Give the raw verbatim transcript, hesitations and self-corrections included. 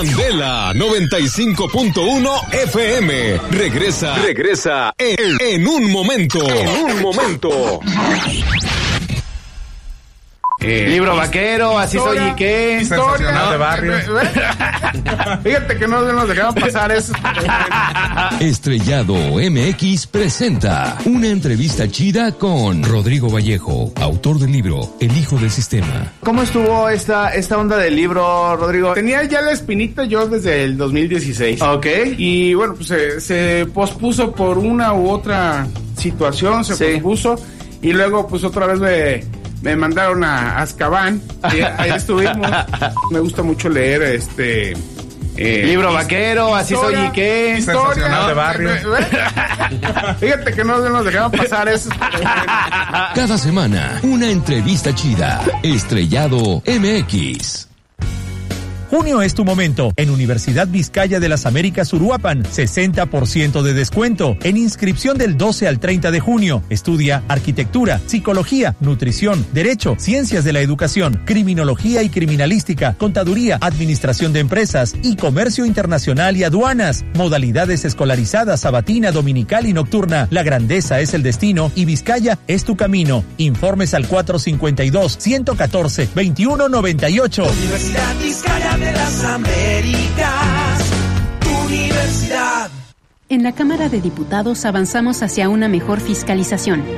Candela noventa y cinco punto uno F M. Regresa, regresa en, en un momento. En un momento. Eh, Libro vaquero, así historia, soy y qué. Historia no, de barrio. Fíjate que no nos dejaron pasar eso. Estrellado M X presenta una entrevista chida con Rodrigo Vallejo, autor del libro El Hijo del Sistema. ¿Cómo estuvo esta, esta onda del libro, Rodrigo? Tenía ya la espinita yo desde el dos mil dieciséis. Ok. Y bueno, pues se, se pospuso por una u otra situación, se sí. pospuso. Y luego pues otra vez me... Me mandaron a Azkaban, y ahí estuvimos. Me gusta mucho leer este... Eh, Libro vaquero, así historia, soy y qué. Historia no, de barrio. Fíjate que no nos dejaron pasar eso. Cada semana, una entrevista chida. Estrellado M X. Junio es tu momento. En Universidad Vizcaya de las Américas Uruapan, sesenta por ciento de descuento. En inscripción del doce al treinta de junio. Estudia arquitectura, psicología, nutrición, derecho, ciencias de la educación, criminología y criminalística, contaduría, administración de empresas y comercio internacional y aduanas. Modalidades escolarizadas, sabatina, dominical y nocturna. La grandeza es el destino y Vizcaya es tu camino. Informes al cuatro cinco dos, uno uno cuatro, dos uno nueve ocho. Universidad Vizcaya de las Américas, Universidad. En la Cámara de Diputados avanzamos hacia una mejor fiscalización.